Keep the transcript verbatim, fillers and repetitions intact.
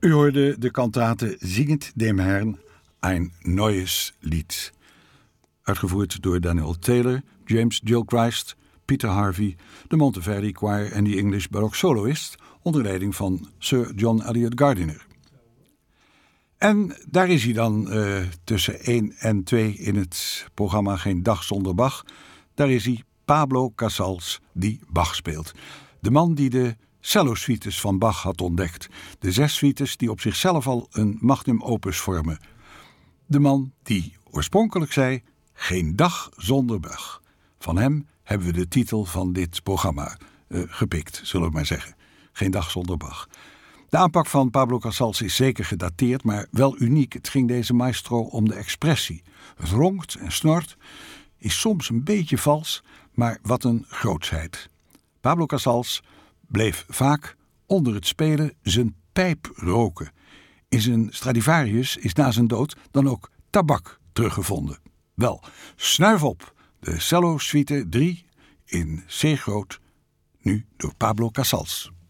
U hoorde de kantate Singet dem Herrn ein neues Lied. Uitgevoerd door Daniel Taylor, James Gilchrist, Peter Harvey, de Monteverdi Choir en de English Baroque Soloist onder leiding van Sir John Eliot Gardiner. En daar is hij dan uh, tussen één en twee in het programma Geen Dag Zonder Bach. Daar is hij, Pablo Casals, die Bach speelt. De man die de cello-suites van Bach had ontdekt. De zes suites die op zichzelf al een magnum opus vormen. De man die oorspronkelijk zei, geen dag zonder Bach. Van hem hebben we de titel van dit programma uh, gepikt, zullen we maar zeggen. Geen dag zonder Bach. De aanpak van Pablo Casals is zeker gedateerd, maar wel uniek. Het ging deze maestro om de expressie. Het ronkt en snort, is soms een beetje vals, maar wat een grootsheid. Pablo Casals bleef vaak onder het spelen zijn pijp roken. In zijn Stradivarius is na zijn dood dan ook tabak teruggevonden. Wel, snuif op, de cello suite drie in C groot, nu door Pablo Casals.